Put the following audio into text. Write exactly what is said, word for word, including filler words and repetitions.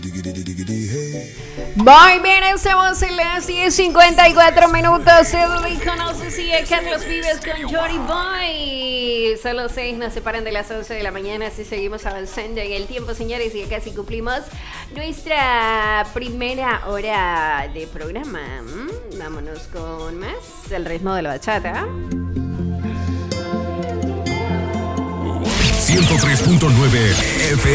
Muy bien, estamos en las diez cincuenta y cuatro minutos. Se dedica, no sé si es Carlos Vives con Jory Boy. Son los seis, nos separan de las once de la mañana. Así seguimos avanzando en el tiempo, señores. Y ya casi cumplimos nuestra primera hora de programa. ¿Mm? Vámonos con más. El ritmo de la bachata. ciento tres punto nueve F